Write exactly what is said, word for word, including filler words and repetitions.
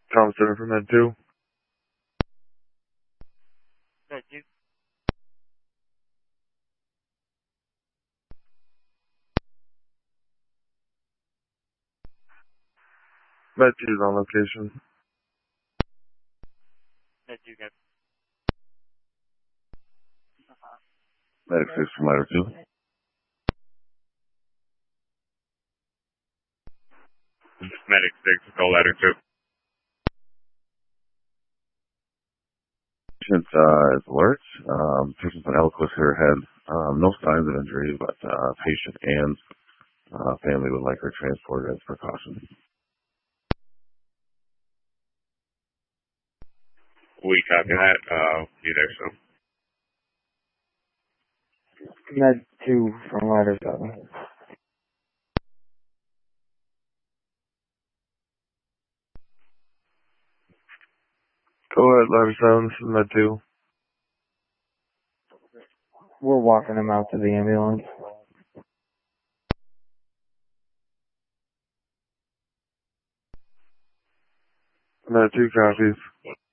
Tom Center from Med two. Med two. Med two's on location. Med two, go. Medic six from ladder two. Medic six, go ladder two. Patient uh, is alert. Um, patient's on Eliquis here head. Um, no signs of injury, but uh, patient and uh, family would like her transported as precaution. We copy that. Uh, be there soon. Med two from ladder seven. Go ahead, ladder seven, this is Med two. We're walking him out to the ambulance. Med two copies.